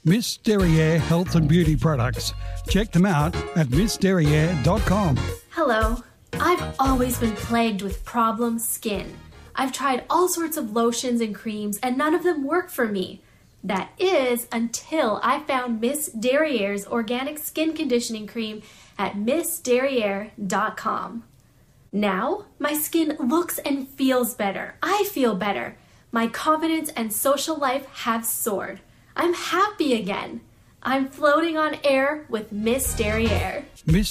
Miss Derriere Health and Beauty Products. Check them out at missderriere.com. Hello. I've always been plagued with problem skin. I've tried all sorts of lotions and creams and none of them work for me. That is until I found Miss Derriere's organic skin conditioning cream at missderriere.com. Now, my skin looks and feels better. I feel better. My confidence and social life have soared. I'm happy again. I'm floating on air with Miss Derriere. Miss